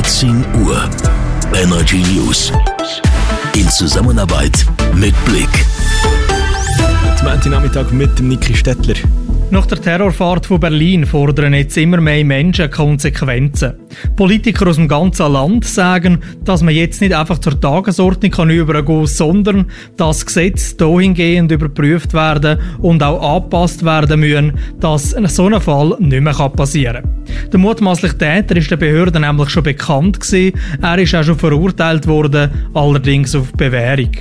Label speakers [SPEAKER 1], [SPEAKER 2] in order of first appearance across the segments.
[SPEAKER 1] 13 Uhr. Energy News. In Zusammenarbeit mit Blick.
[SPEAKER 2] Zum Nachmittag mit dem Niki Stettler.
[SPEAKER 3] Nach der Terrorfahrt von Berlin fordern jetzt immer mehr Menschen Konsequenzen. Politiker aus dem ganzen Land sagen, dass man jetzt nicht einfach zur Tagesordnung übergehen kann, sondern dass Gesetze dahingehend überprüft werden und auch angepasst werden müssen, dass so ein Fall nicht mehr passieren kann. Der mutmaßliche Täter ist den Behörden nämlich schon bekannt gewesen. Er ist auch schon verurteilt worden, allerdings auf Bewährung.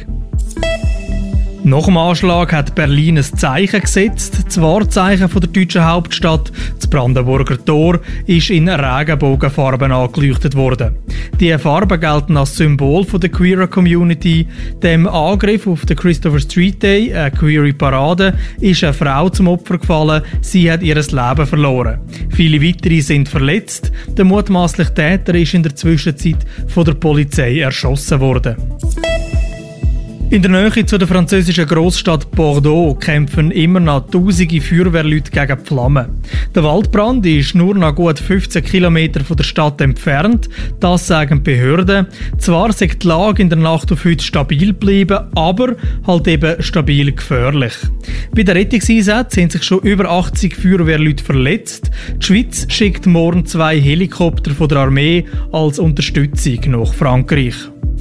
[SPEAKER 3] Nach dem Anschlag hat Berlin ein Zeichen gesetzt. Das Wahrzeichen der deutschen Hauptstadt, das Brandenburger Tor, ist in Regenbogenfarben angeleuchtet worden. Diese Farben gelten als Symbol der queer Community. Dem Angriff auf den Christopher Street Day, eine queere Parade, ist eine Frau zum Opfer gefallen. Sie hat ihr Leben verloren. Viele weitere sind verletzt. Der mutmaßliche Täter ist in der Zwischenzeit von der Polizei erschossen worden. In der Nähe zu der französischen Großstadt Bordeaux kämpfen immer noch tausende Feuerwehrleute gegen die Flammen. Der Waldbrand ist nur noch gut 15 Kilometer von der Stadt entfernt, das sagen die Behörden. Zwar ist die Lage in der Nacht auf heute stabil geblieben, aber halt eben stabil gefährlich. Bei den Rettungseinsätzen sind sich schon über 80 Feuerwehrleute verletzt. Die Schweiz schickt morgen 2 Helikopter von der Armee als Unterstützung nach Frankreich.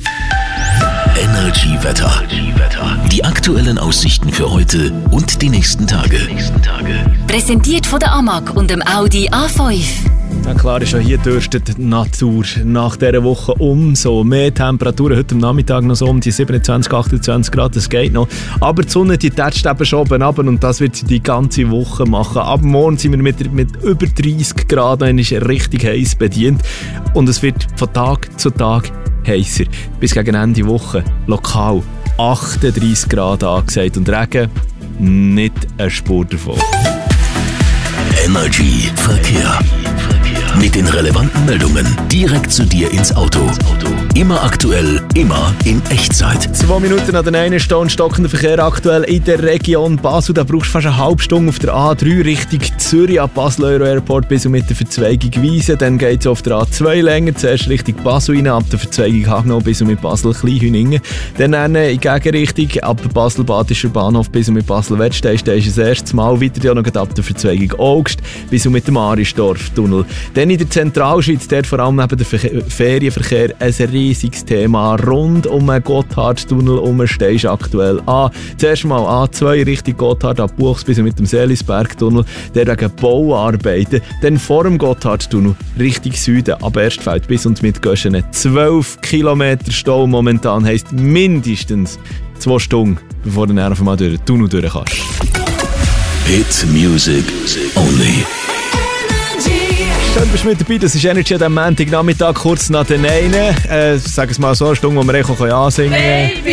[SPEAKER 1] Energy Wetter. Die aktuellen Aussichten für heute und die nächsten Tage.
[SPEAKER 4] Präsentiert von der AMAG und dem Audi A5.
[SPEAKER 2] Na klar, ist ja hier dürstet die Natur nach dieser Woche umso mehr Temperaturen. Heute am Nachmittag noch so um die 27, 28 Grad, das geht noch. Aber die Sonne, die tätscht eben schon oben runter und das wird sie die ganze Woche machen. Ab morgen sind wir mit über 30 Grad richtig heiß bedient und es wird von Tag zu Tag heißer. Bis gegen Ende Woche lokal 38 Grad angesagt und Regen nicht eine Spur davon.
[SPEAKER 1] Energy Verkehr. Mit den relevanten Meldungen direkt zu dir ins Auto. Immer aktuell, immer in Echtzeit.
[SPEAKER 2] 2 Minuten an der einen Stunde stockender Verkehr aktuell in der Region Basel. Da brauchst du fast eine halbe Stunde auf der A3 Richtung Zürich ab Basel Euro Airport bis und mit der Verzweigung Wiese. Dann geht es auf der A2 länger, zuerst Richtung Basel rein, ab der Verzweigung Hagnau bis und mit Basel Kleinhüningen. Dann in Gegenrichtung ab Basel-Badischer Bahnhof bis und mit Basel-Wettstein. Da ist das erste Mal weiter noch ab der Verzweigung Augst bis und mit dem Arisdorf-Tunnel. Dann in der Zentralschweiz, dort vor allem neben dem Ferienverkehr, ein riesiges Thema. Rund um den Gotthardtunnel stehst du aktuell an. Zuerst mal A2 Richtung Gotthard ab Buchs bis mit dem Seelisbergtunnel, der wegen Bauarbeiten. Dann vor dem Gotthardtunnel Richtung Süden ab Erstfeld bis und mit Göschenen 12 Kilometer Stau momentan, heisst mindestens 2 Stunden, bevor du dann einfach mal durch den Tunnel durch kannst.
[SPEAKER 1] Hit Music Only.
[SPEAKER 2] Schön, bist du mit dabei. Das ist Energy am Montagnachmittag, kurz nach den 9. Sag es mal so, eine Stunde, wo wir ansingen können.